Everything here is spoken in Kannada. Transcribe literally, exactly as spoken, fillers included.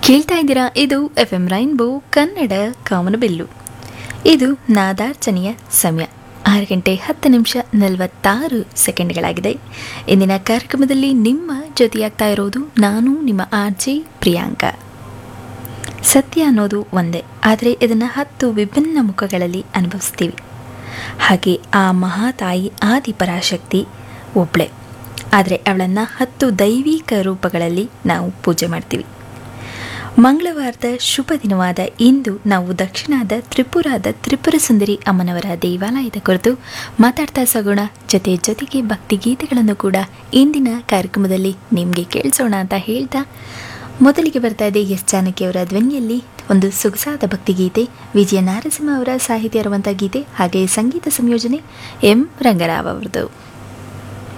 ಕೇಳ್ತಾ ಇದ್ದೀರಾ ಇದು ಎಫ್ ಎಂ ರೈನ್ಬೋ ಕನ್ನಡ ಕಾಮನಬಿಲ್ಲು. ಇದು ನಾದಾರ್ಚನೆಯ ಸಮಯ ಆರು ಗಂಟೆ ಹತ್ತು ನಿಮಿಷ ನಲವತ್ತಾರು ಸೆಕೆಂಡ್ಗಳಾಗಿದೆ. ಇಂದಿನ ಕಾರ್ಯಕ್ರಮದಲ್ಲಿ ನಿಮ್ಮ ಜೊತೆಯಾಗ್ತಾ ಇರೋದು ನಾನು ನಿಮ್ಮ ಆರ್ ಜೆ ಪ್ರಿಯಾಂಕಾ. ಸತ್ಯ ಅನ್ನೋದು ಒಂದೇ, ಆದರೆ ಇದನ್ನು ಹತ್ತು ವಿಭಿನ್ನ ಮುಖಗಳಲ್ಲಿ ಅನುಭವಿಸ್ತೀವಿ. ಹಾಗೆ ಆ ಮಹಾತಾಯಿ ಆದಿಪರಾಶಕ್ತಿ ಒಬ್ಳೆ, ಆದರೆ ಅವಳನ್ನು ಹತ್ತು ದೈವಿಕ ರೂಪಗಳಲ್ಲಿ ನಾವು ಪೂಜೆ ಮಾಡ್ತೀವಿ. ಮಂಗಳವಾರದ ಶುಭ ದಿನವಾದ ಇಂದು ನಾವು ದಕ್ಷಿಣದ ತ್ರಿಪುರಾದ ತ್ರಿಪುರ ಸುಂದರಿ ಅಮ್ಮನವರ ದೇವಾಲಯದ ಕುರಿತು ಮಾತಾಡ್ತಾ ಸಾಗೋಣ. ಜೊತೆ ಜೊತೆಗೆ ಭಕ್ತಿಗೀತೆಗಳನ್ನು ಕೂಡ ಇಂದಿನ ಕಾರ್ಯಕ್ರಮದಲ್ಲಿ ನಿಮಗೆ ಕೇಳಿಸೋಣ ಅಂತ ಹೇಳ್ತಾ ಮೊದಲಿಗೆ ಬರ್ತಾ ಇದೆ ಎಸ್ ಜಾನಕಿ ಅವರ ಧ್ವನಿಯಲ್ಲಿ ಒಂದು ಸೊಗಸಾದ ಭಕ್ತಿಗೀತೆ. ವಿಜಯ ನಾರಸಿಂಹ ಅವರ ಸಾಹಿತ್ಯ ಇರುವಂಥ ಗೀತೆ, ಹಾಗೆ ಸಂಗೀತ ಸಂಯೋಜನೆ ಎಂ ರಂಗರಾವ್ ಅವರದು.